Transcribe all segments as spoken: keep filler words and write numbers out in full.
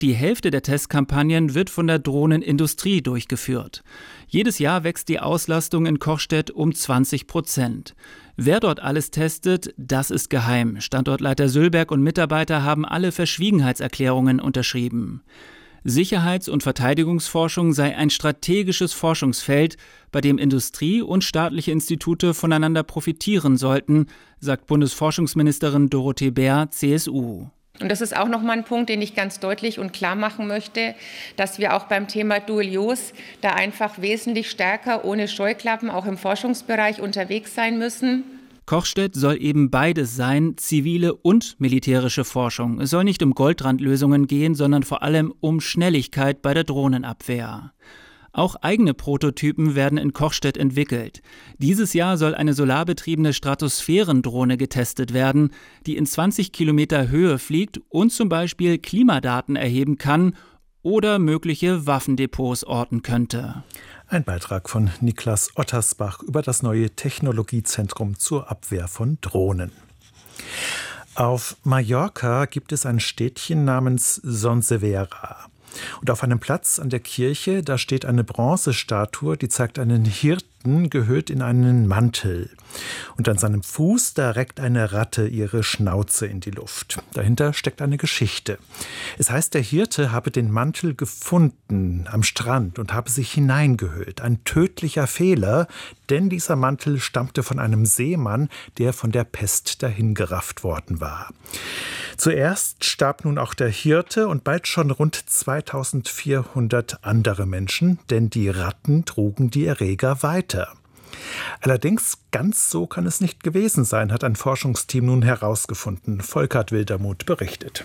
Die Hälfte der Testkampagnen wird von der Drohnenindustrie durchgeführt. Jedes Jahr wächst die Auslastung in Kochstedt um zwanzig Prozent. Wer dort alles testet, das ist geheim. Standortleiter Sülberg und Mitarbeiter haben alle Verschwiegenheitserklärungen unterschrieben. Sicherheits- und Verteidigungsforschung sei ein strategisches Forschungsfeld, bei dem Industrie und staatliche Institute voneinander profitieren sollten, sagt Bundesforschungsministerin Dorothee Bär, C S U. Und das ist auch nochmal ein Punkt, den ich ganz deutlich und klar machen möchte, dass wir auch beim Thema Dual-Use da einfach wesentlich stärker ohne Scheuklappen auch im Forschungsbereich unterwegs sein müssen. Kochstedt soll eben beides sein, zivile und militärische Forschung. Es soll nicht um Goldrandlösungen gehen, sondern vor allem um Schnelligkeit bei der Drohnenabwehr. Auch eigene Prototypen werden in Kochstedt entwickelt. Dieses Jahr soll eine solarbetriebene Stratosphärendrohne getestet werden, die in zwanzig Kilometer Höhe fliegt und zum Beispiel Klimadaten erheben kann oder mögliche Waffendepots orten könnte. Ein Beitrag von Niklas Ottersbach über das neue Technologiezentrum zur Abwehr von Drohnen. Auf Mallorca gibt es ein Städtchen namens Son Servera. Und auf einem Platz an der Kirche, da steht eine Bronzestatue, die zeigt einen Hirten, gehüllt in einen Mantel. Und an seinem Fuß, da reckt eine Ratte ihre Schnauze in die Luft. Dahinter steckt eine Geschichte. Es heißt, der Hirte habe den Mantel gefunden am Strand und habe sich hineingehüllt. Ein tödlicher Fehler, denn dieser Mantel stammte von einem Seemann, der von der Pest dahingerafft worden war. Zuerst starb nun auch der Hirte und bald schon rund zweitausendvierhundert andere Menschen, denn die Ratten trugen die Erreger weiter. Allerdings ganz so kann es nicht gewesen sein, hat ein Forschungsteam nun herausgefunden. Volkert Wildermuth berichtet.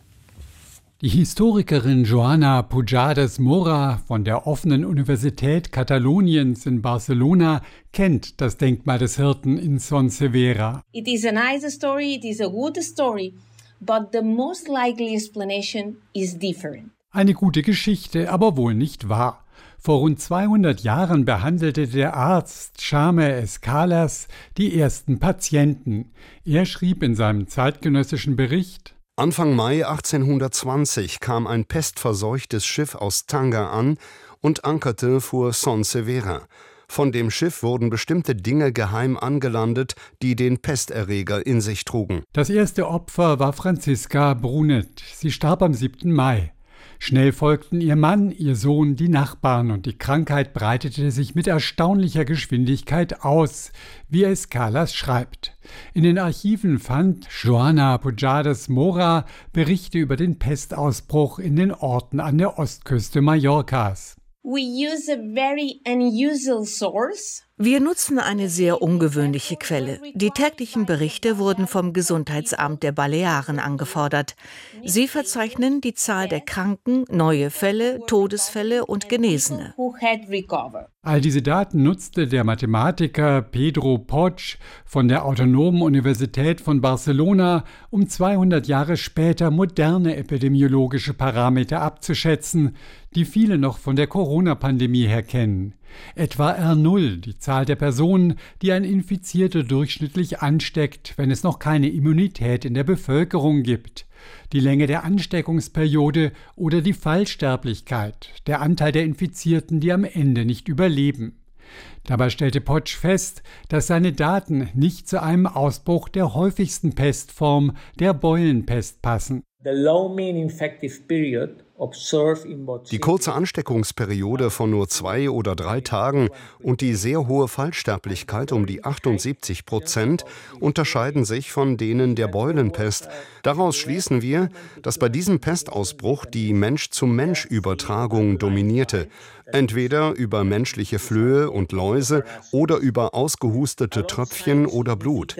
Die Historikerin Joana Pujades Mora von der offenen Universität Kataloniens in Barcelona kennt das Denkmal des Hirten in Son Servera. It is a nice story, it is a good story, but the most likely explanation is different. Eine gute Geschichte, aber wohl nicht wahr. Vor rund zweihundert Jahren behandelte der Arzt Jaume Escalas die ersten Patienten. Er schrieb in seinem zeitgenössischen Bericht: Anfang Mai achtzehnhundertzwanzig kam ein pestverseuchtes Schiff aus Tanger an und ankerte vor Son Servera. Von dem Schiff wurden bestimmte Dinge geheim angelandet, die den Pesterreger in sich trugen. Das erste Opfer war Franziska Brunet. Sie starb am siebten Mai. Schnell folgten ihr Mann, ihr Sohn, die Nachbarn und die Krankheit breitete sich mit erstaunlicher Geschwindigkeit aus, wie Escalas schreibt. In den Archiven fand Joana Pujades Mora Berichte über den Pestausbruch in den Orten an der Ostküste Mallorcas. We use a very unusual source. Wir nutzen eine sehr ungewöhnliche Quelle. Die täglichen Berichte wurden vom Gesundheitsamt der Balearen angefordert. Sie verzeichnen die Zahl der Kranken, neue Fälle, Todesfälle und Genesene. All diese Daten nutzte der Mathematiker Pedro Poch von der Autonomen Universität von Barcelona, um zweihundert Jahre später moderne epidemiologische Parameter abzuschätzen, die viele noch von der Corona-Pandemie her kennen. Etwa R null, die Zahl der Personen, die ein Infizierter durchschnittlich ansteckt, wenn es noch keine Immunität in der Bevölkerung gibt. Die Länge der Ansteckungsperiode oder die Fallsterblichkeit, der Anteil der Infizierten, die am Ende nicht überleben. Dabei stellte Poch fest, dass seine Daten nicht zu einem Ausbruch der häufigsten Pestform, der Beulenpest, passen. Die kurze Ansteckungsperiode von nur zwei oder drei Tagen und die sehr hohe Fallsterblichkeit um die achtundsiebzig Prozent unterscheiden sich von denen der Beulenpest. Daraus schließen wir, dass bei diesem Pestausbruch die Mensch-zu-Mensch-Übertragung dominierte. Entweder über menschliche Flöhe und Läuse oder über ausgehustete Tröpfchen oder Blut.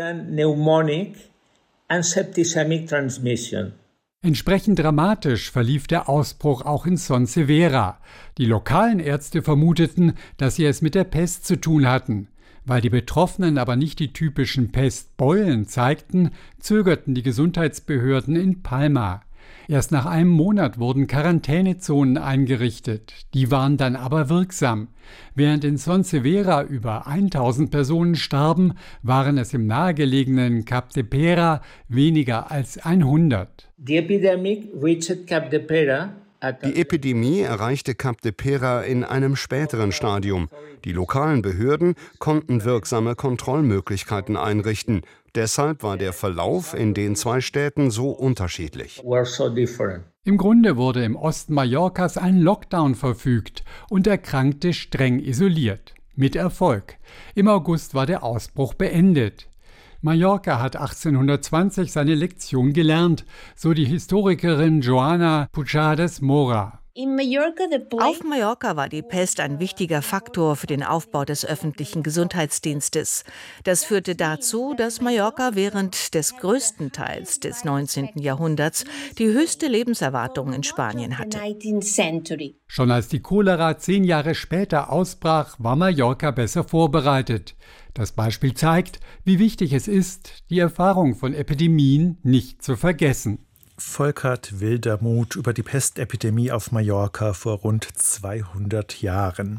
Entsprechend dramatisch verlief der Ausbruch auch in Son Servera. Die lokalen Ärzte vermuteten, dass sie es mit der Pest zu tun hatten. Weil die Betroffenen aber nicht die typischen Pestbeulen zeigten, zögerten die Gesundheitsbehörden in Palma. Erst nach einem Monat wurden Quarantänezonen eingerichtet. Die waren dann aber wirksam. Während in Son Servera über tausend Personen starben, waren es im nahegelegenen Cap de Pera weniger als hundert. The epidemic reached Cap de Pera Die Epidemie erreichte Kap de Pera in einem späteren Stadium. Die lokalen Behörden konnten wirksame Kontrollmöglichkeiten einrichten. Deshalb war der Verlauf in den zwei Städten so unterschiedlich. Im Grunde wurde im Osten Mallorcas ein Lockdown verfügt und Erkrankte streng isoliert. Mit Erfolg. Im August war der Ausbruch beendet. Mallorca hat achtzehnhundertzwanzig seine Lektion gelernt, so die Historikerin Joana Pujadas Mora. Auf Mallorca war die Pest ein wichtiger Faktor für den Aufbau des öffentlichen Gesundheitsdienstes. Das führte dazu, dass Mallorca während des größten Teils des neunzehnten Jahrhunderts die höchste Lebenserwartung in Spanien hatte. Schon als die Cholera zehn Jahre später ausbrach, war Mallorca besser vorbereitet. Das Beispiel zeigt, wie wichtig es ist, die Erfahrung von Epidemien nicht zu vergessen. Volkert Wildermuth über die Pestepidemie auf Mallorca vor rund zweihundert Jahren.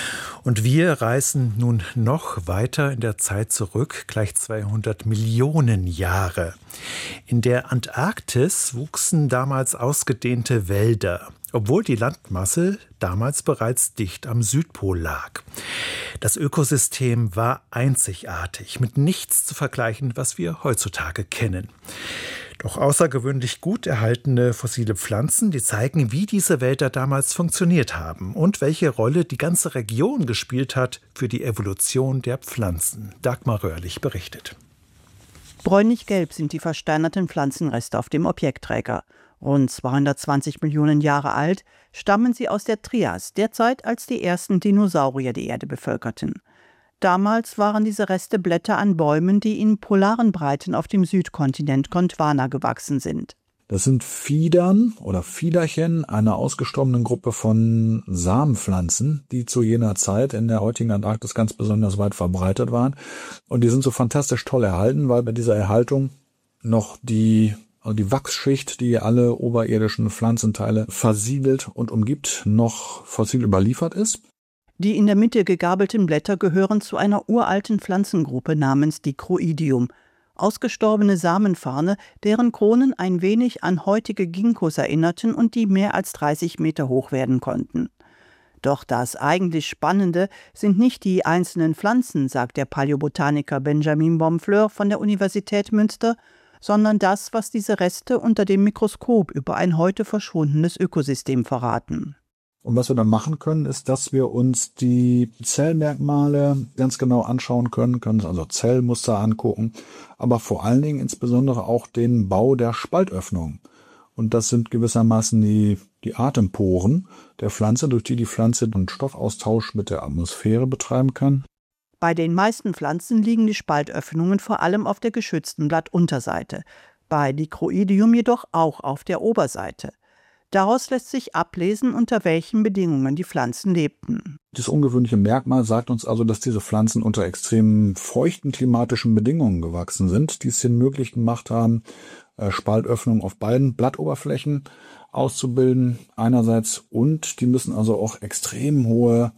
Und wir reisen nun noch weiter in der Zeit zurück, gleich zweihundert Millionen Jahre. In der Antarktis wuchsen damals ausgedehnte Wälder, obwohl die Landmasse damals bereits dicht am Südpol lag. Das Ökosystem war einzigartig, mit nichts zu vergleichen, was wir heutzutage kennen. Doch außergewöhnlich gut erhaltene fossile Pflanzen, die zeigen, wie diese Wälder damals funktioniert haben und welche Rolle die ganze Region gespielt hat für die Evolution der Pflanzen. Dagmar Röhrlich berichtet. Bräunlich-gelb sind die versteinerten Pflanzenreste auf dem Objektträger. Rund zweihundertzwanzig Millionen Jahre alt, stammen sie aus der Trias, der Zeit, als die ersten Dinosaurier die Erde bevölkerten. Damals waren diese Reste Blätter an Bäumen, die in polaren Breiten auf dem Südkontinent Gondwana gewachsen sind. Das sind Fiedern oder Fiederchen einer ausgestorbenen Gruppe von Samenpflanzen, die zu jener Zeit in der heutigen Antarktis ganz besonders weit verbreitet waren. Und die sind so fantastisch toll erhalten, weil bei dieser Erhaltung noch die, also die Wachsschicht, die alle oberirdischen Pflanzenteile versiegelt und umgibt, noch fossil überliefert ist. Die in der Mitte gegabelten Blätter gehören zu einer uralten Pflanzengruppe namens Dicroidium, ausgestorbene Samenfarne, deren Kronen ein wenig an heutige Ginkgos erinnerten und die mehr als dreißig Meter hoch werden konnten. Doch das eigentlich Spannende sind nicht die einzelnen Pflanzen, sagt der Paläobotaniker Benjamin Bomfleur von der Universität Münster, sondern das, was diese Reste unter dem Mikroskop über ein heute verschwundenes Ökosystem verraten. Und was wir dann machen können, ist, dass wir uns die Zellmerkmale ganz genau anschauen können, können also Zellmuster angucken, aber vor allen Dingen insbesondere auch den Bau der Spaltöffnung. Und das sind gewissermaßen die, die Atemporen der Pflanze, durch die die Pflanze einen Stoffaustausch mit der Atmosphäre betreiben kann. Bei den meisten Pflanzen liegen die Spaltöffnungen vor allem auf der geschützten Blattunterseite, bei Dicroidium jedoch auch auf der Oberseite. Daraus lässt sich ablesen, unter welchen Bedingungen die Pflanzen lebten. Das ungewöhnliche Merkmal sagt uns also, dass diese Pflanzen unter extrem feuchten klimatischen Bedingungen gewachsen sind, die es ihnen möglich gemacht haben, Spaltöffnungen auf beiden Blattoberflächen auszubilden einerseits, und die müssen also auch extrem hohe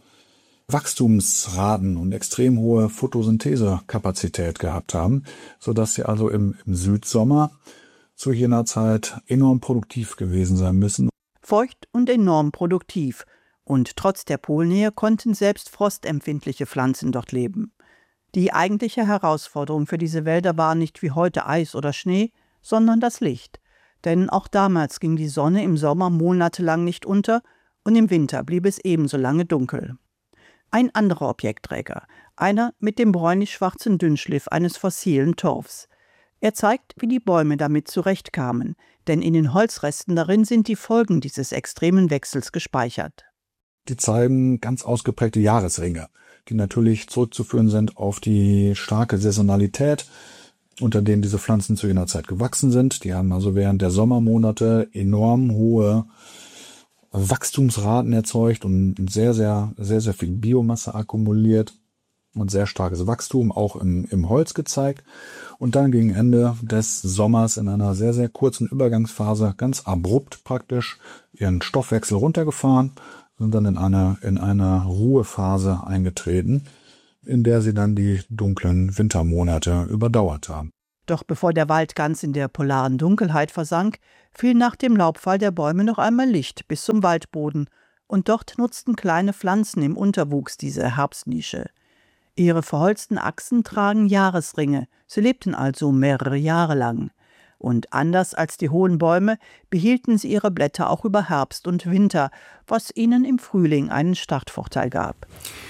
Wachstumsraten und extrem hohe Photosynthesekapazität gehabt haben, sodass sie also im, im Südsommer zu jener Zeit enorm produktiv gewesen sein müssen. Feucht und enorm produktiv. Und trotz der Polnähe konnten selbst frostempfindliche Pflanzen dort leben. Die eigentliche Herausforderung für diese Wälder war nicht wie heute Eis oder Schnee, sondern das Licht. Denn auch damals ging die Sonne im Sommer monatelang nicht unter und im Winter blieb es ebenso lange dunkel. Ein anderer Objektträger, einer mit dem bräunlich-schwarzen Dünnschliff eines fossilen Torfs. Er zeigt, wie die Bäume damit zurechtkamen, denn in den Holzresten darin sind die Folgen dieses extremen Wechsels gespeichert. Die zeigen ganz ausgeprägte Jahresringe, die natürlich zurückzuführen sind auf die starke Saisonalität, unter denen diese Pflanzen zu jener Zeit gewachsen sind. Die haben also während der Sommermonate enorm hohe Wachstumsraten erzeugt und sehr, sehr, sehr, sehr viel Biomasse akkumuliert und sehr starkes Wachstum auch im, im Holz gezeigt. Und dann gegen Ende des Sommers in einer sehr, sehr kurzen Übergangsphase ganz abrupt praktisch ihren Stoffwechsel runtergefahren, sind dann in eine, in eine Ruhephase eingetreten, in der sie dann die dunklen Wintermonate überdauert haben. Doch bevor der Wald ganz in der polaren Dunkelheit versank, fiel nach dem Laubfall der Bäume noch einmal Licht bis zum Waldboden, und dort nutzten kleine Pflanzen im Unterwuchs diese Herbstnische. Ihre verholzten Achsen tragen Jahresringe, sie lebten also mehrere Jahre lang. Und anders als die hohen Bäume behielten sie ihre Blätter auch über Herbst und Winter, was ihnen im Frühling einen Startvorteil gab.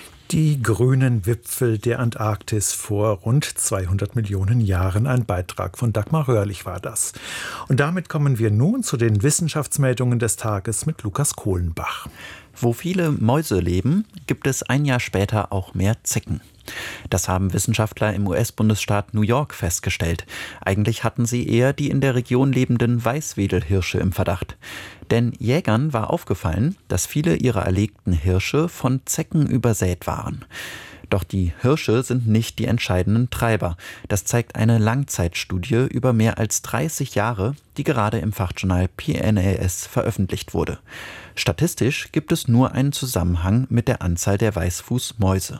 Die grünen Wipfel der Antarktis vor rund zweihundert Millionen Jahren. Ein Beitrag von Dagmar Röhrlich war das. Und damit kommen wir nun zu den Wissenschaftsmeldungen des Tages mit Lukas Kohlenbach. Wo viele Mäuse leben, gibt es ein Jahr später auch mehr Zecken. Das haben Wissenschaftler im U S-Bundesstaat New York festgestellt. Eigentlich hatten sie eher die in der Region lebenden Weißwedelhirsche im Verdacht. Denn Jägern war aufgefallen, dass viele ihrer erlegten Hirsche von Zecken übersät waren. Doch die Hirsche sind nicht die entscheidenden Treiber. Das zeigt eine Langzeitstudie über mehr als dreißig Jahre, die gerade im Fachjournal P N A S veröffentlicht wurde. Statistisch gibt es nur einen Zusammenhang mit der Anzahl der Weißfußmäuse.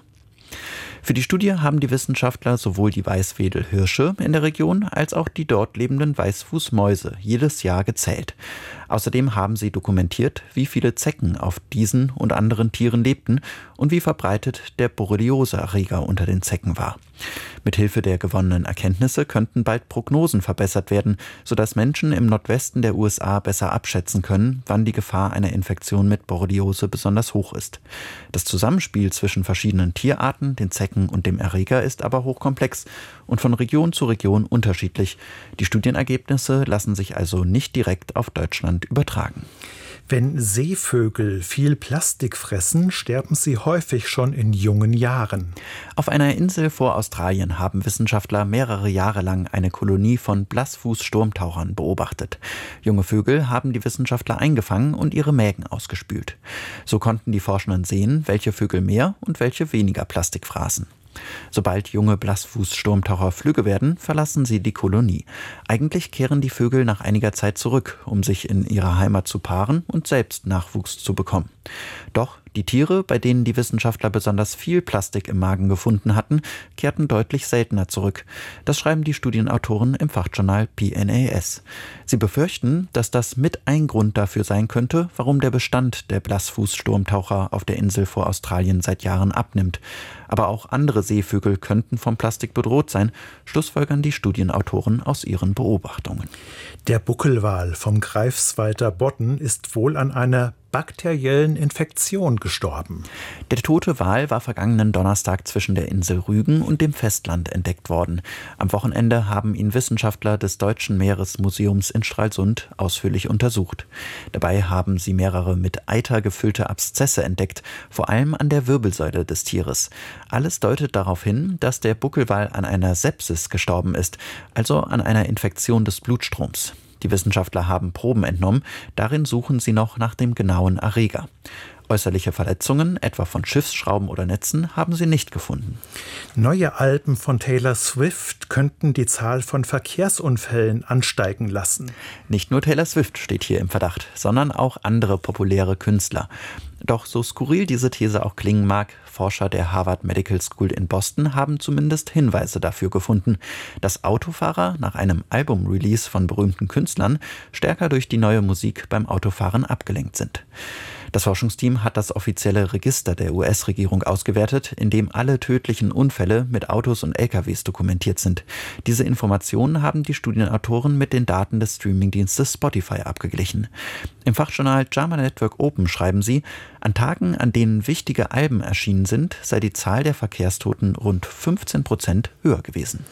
Für die Studie haben die Wissenschaftler sowohl die Weißwedelhirsche in der Region als auch die dort lebenden Weißfußmäuse jedes Jahr gezählt. Außerdem haben sie dokumentiert, wie viele Zecken auf diesen und anderen Tieren lebten und wie verbreitet der Borreliose-Erreger unter den Zecken war. Mithilfe der gewonnenen Erkenntnisse könnten bald Prognosen verbessert werden, sodass Menschen im Nordwesten der U S A besser abschätzen können, wann die Gefahr einer Infektion mit Borreliose besonders hoch ist. Das Zusammenspiel zwischen verschiedenen Tierarten, den Zecken und dem Erreger ist aber hochkomplex und von Region zu Region unterschiedlich. Die Studienergebnisse lassen sich also nicht direkt auf Deutschland übertragen. Wenn Seevögel viel Plastik fressen, sterben sie häufig schon in jungen Jahren. Auf einer Insel vor Australien haben Wissenschaftler mehrere Jahre lang eine Kolonie von Blassfuß-Sturmtauchern beobachtet. Junge Vögel haben die Wissenschaftler eingefangen und ihre Mägen ausgespült. So konnten die Forschenden sehen, welche Vögel mehr und welche weniger Plastik fraßen. Sobald junge Blassfuß-Sturmtaucher flügge werden, verlassen sie die Kolonie. Eigentlich kehren die Vögel nach einiger Zeit zurück, um sich in ihrer Heimat zu paaren und selbst Nachwuchs zu bekommen. Doch die Tiere, bei denen die Wissenschaftler besonders viel Plastik im Magen gefunden hatten, kehrten deutlich seltener zurück. Das schreiben die Studienautoren im Fachjournal P N A S. Sie befürchten, dass das mit ein Grund dafür sein könnte, warum der Bestand der Blassfuß-Sturmtaucher auf der Insel vor Australien seit Jahren abnimmt. Aber auch andere Seevögel könnten vom Plastik bedroht sein, schlussfolgern die Studienautoren aus ihren Beobachtungen. Der Buckelwal vom Greifswalder Bodden ist wohl an einer bakteriellen Infektion gestorben. Der tote Wal war vergangenen Donnerstag zwischen der Insel Rügen und dem Festland entdeckt worden. Am Wochenende haben ihn Wissenschaftler des Deutschen Meeresmuseums in Stralsund ausführlich untersucht. Dabei haben sie mehrere mit Eiter gefüllte Abszesse entdeckt, vor allem an der Wirbelsäule des Tieres. Alles deutet darauf hin, dass der Buckelwal an einer Sepsis gestorben ist, also an einer Infektion des Blutstroms. Die Wissenschaftler haben Proben entnommen, darin suchen sie noch nach dem genauen Erreger. Äußerliche Verletzungen, etwa von Schiffsschrauben oder Netzen, haben sie nicht gefunden. Neue Alben von Taylor Swift könnten die Zahl von Verkehrsunfällen ansteigen lassen. Nicht nur Taylor Swift steht hier im Verdacht, sondern auch andere populäre Künstler. Doch so skurril diese These auch klingen mag, Forscher der Harvard Medical School in Boston haben zumindest Hinweise dafür gefunden, dass Autofahrer nach einem Album-Release von berühmten Künstlern stärker durch die neue Musik beim Autofahren abgelenkt sind. Das Forschungsteam hat das offizielle Register der U S-Regierung ausgewertet, in dem alle tödlichen Unfälle mit Autos und L K Ws dokumentiert sind. Diese Informationen haben die Studienautoren mit den Daten des Streamingdienstes Spotify abgeglichen. Im Fachjournal JAMA Network Open schreiben sie, an Tagen, an denen wichtige Alben erschienen sind, sei die Zahl der Verkehrstoten rund fünfzehn Prozent höher gewesen.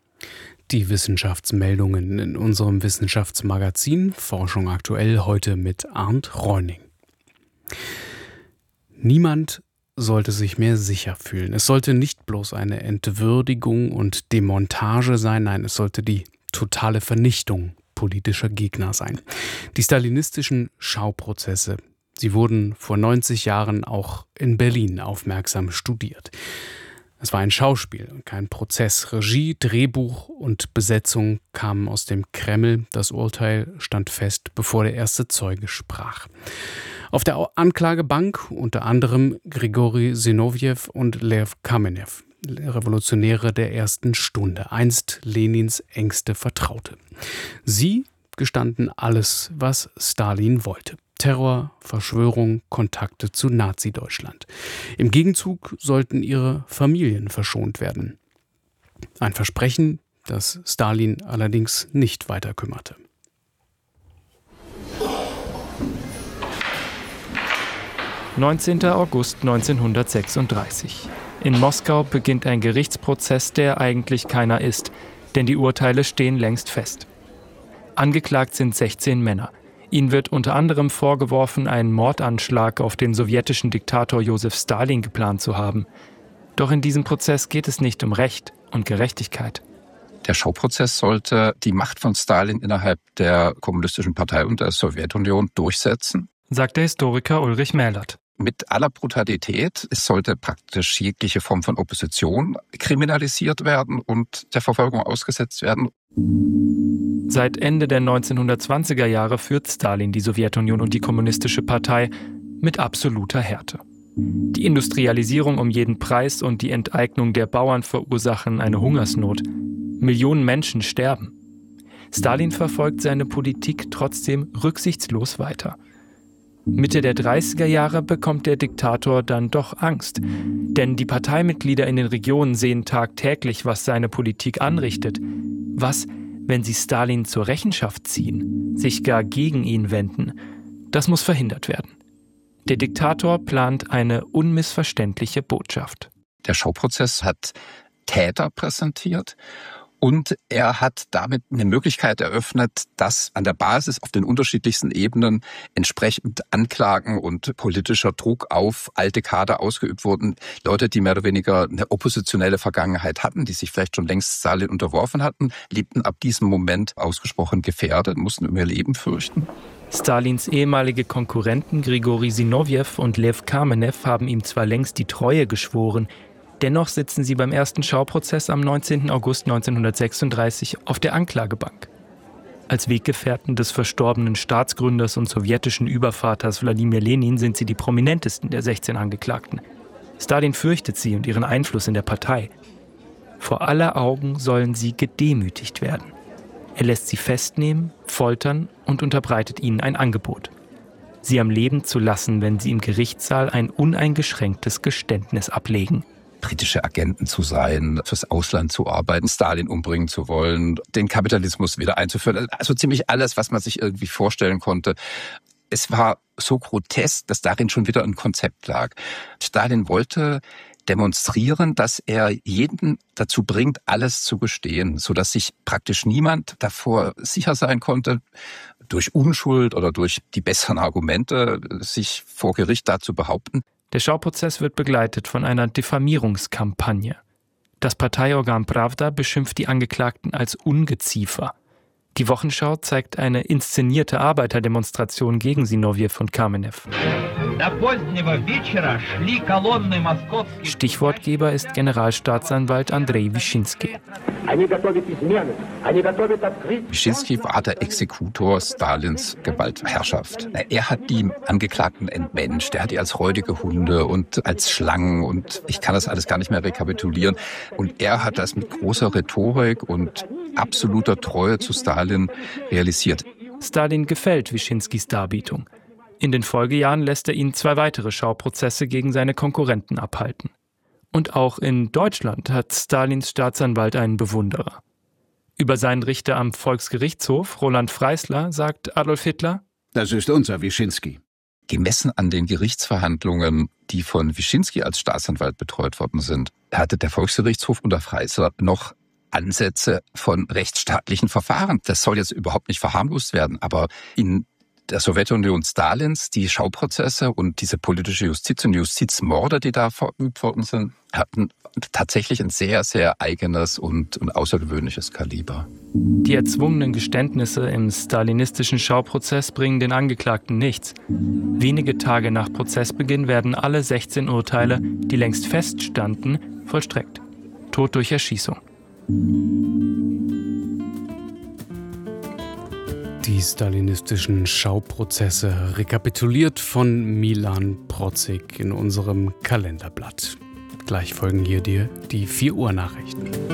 Die Wissenschaftsmeldungen in unserem Wissenschaftsmagazin Forschung aktuell heute mit Arndt Reuning. Niemand sollte sich mehr sicher fühlen. Es sollte nicht bloß eine Entwürdigung und Demontage sein, nein, es sollte die totale Vernichtung politischer Gegner sein. Die stalinistischen Schauprozesse, sie wurden vor neunzig Jahren auch in Berlin aufmerksam studiert. Es war ein Schauspiel und kein Prozess. Regie, Drehbuch und Besetzung kamen aus dem Kreml. Das Urteil stand fest, bevor der erste Zeuge sprach. Auf der Anklagebank unter anderem Grigori Sinowjew und Lew Kamenew. Revolutionäre der ersten Stunde, einst Lenins engste Vertraute. Sie gestanden alles, was Stalin wollte. Terror, Verschwörung, Kontakte zu Nazi-Deutschland. Im Gegenzug sollten ihre Familien verschont werden. Ein Versprechen, das Stalin allerdings nicht weiter kümmerte. neunzehnter August neunzehnhundertsechsunddreißig. In Moskau beginnt ein Gerichtsprozess, der eigentlich keiner ist, denn die Urteile stehen längst fest. Angeklagt sind sechzehn Männer. Ihnen wird unter anderem vorgeworfen, einen Mordanschlag auf den sowjetischen Diktator Josef Stalin geplant zu haben. Doch in diesem Prozess geht es nicht um Recht und Gerechtigkeit. Der Schauprozess sollte die Macht von Stalin innerhalb der Kommunistischen Partei und der Sowjetunion durchsetzen, sagt der Historiker Ulrich Mählert. Mit aller Brutalität. Es sollte praktisch jegliche Form von Opposition kriminalisiert werden und der Verfolgung ausgesetzt werden. Seit Ende der neunzehnhundertzwanziger Jahre führt Stalin die Sowjetunion und die Kommunistische Partei mit absoluter Härte. Die Industrialisierung um jeden Preis und die Enteignung der Bauern verursachen eine Hungersnot. Millionen Menschen sterben. Stalin verfolgt seine Politik trotzdem rücksichtslos weiter. Mitte der dreißiger Jahre bekommt der Diktator dann doch Angst. Denn die Parteimitglieder in den Regionen sehen tagtäglich, was seine Politik anrichtet. Was, wenn sie Stalin zur Rechenschaft ziehen, sich gar gegen ihn wenden? Das muss verhindert werden. Der Diktator plant eine unmissverständliche Botschaft. Der Schauprozess hat Täter präsentiert. Und er hat damit eine Möglichkeit eröffnet, dass an der Basis auf den unterschiedlichsten Ebenen entsprechend Anklagen und politischer Druck auf alte Kader ausgeübt wurden. Leute, die mehr oder weniger eine oppositionelle Vergangenheit hatten, die sich vielleicht schon längst Stalin unterworfen hatten, lebten ab diesem Moment ausgesprochen gefährdet, mussten um ihr Leben fürchten. Stalins ehemalige Konkurrenten Grigori Sinowjew und Lew Kamenew haben ihm zwar längst die Treue geschworen, dennoch sitzen sie beim ersten Schauprozess am neunzehnten August neunzehnhundertsechsunddreißig auf der Anklagebank. Als Weggefährten des verstorbenen Staatsgründers und sowjetischen Übervaters Wladimir Lenin sind sie die prominentesten der sechzehn Angeklagten. Stalin fürchtet sie und ihren Einfluss in der Partei. Vor aller Augen sollen sie gedemütigt werden. Er lässt sie festnehmen, foltern und unterbreitet ihnen ein Angebot: sie am Leben zu lassen, wenn sie im Gerichtssaal ein uneingeschränktes Geständnis ablegen. Britische Agenten zu sein, fürs Ausland zu arbeiten, Stalin umbringen zu wollen, den Kapitalismus wieder einzuführen. Also ziemlich alles, was man sich irgendwie vorstellen konnte. Es war so grotesk, dass darin schon wieder ein Konzept lag. Stalin wollte demonstrieren, dass er jeden dazu bringt, alles zu gestehen, sodass sich praktisch niemand davor sicher sein konnte, durch Unschuld oder durch die besseren Argumente sich vor Gericht da zu behaupten. Der Schauprozess wird begleitet von einer Diffamierungskampagne. Das Parteiorgan Pravda beschimpft die Angeklagten als Ungeziefer. Die Wochenschau zeigt eine inszenierte Arbeiterdemonstration gegen Sinowjew und Kamenew. Stichwortgeber ist Generalstaatsanwalt Andrei Wyszynski. Wyszynski war der Exekutor Stalins Gewaltherrschaft. Er hat die Angeklagten entmenscht, er hat die als räudige Hunde und als Schlangen und ich kann das alles gar nicht mehr rekapitulieren. Und er hat das mit großer Rhetorik und absoluter Treue zu Stalin realisiert. Stalin gefällt Wyszynskis Darbietung. In den Folgejahren lässt er ihn zwei weitere Schauprozesse gegen seine Konkurrenten abhalten. Und auch in Deutschland hat Stalins Staatsanwalt einen Bewunderer. Über seinen Richter am Volksgerichtshof, Roland Freisler, sagt Adolf Hitler: Das ist unser Wyszynski. Gemessen an den Gerichtsverhandlungen, die von Wyszynski als Staatsanwalt betreut worden sind, hatte der Volksgerichtshof unter Freisler noch Ansätze von rechtsstaatlichen Verfahren. Das soll jetzt überhaupt nicht verharmlost werden, aber in der Sowjetunion Stalins, die Schauprozesse und diese politische Justiz und Justizmorde, die da verübt worden sind, hatten tatsächlich ein sehr, sehr eigenes und, und außergewöhnliches Kaliber. Die erzwungenen Geständnisse im stalinistischen Schauprozess bringen den Angeklagten nichts. Wenige Tage nach Prozessbeginn werden alle sechzehn Urteile, die längst feststanden, vollstreckt. Tod durch Erschießung. Die stalinistischen Schauprozesse rekapituliert von Milan Protzig in unserem Kalenderblatt. Gleich folgen hier dir die vier Uhr Nachrichten.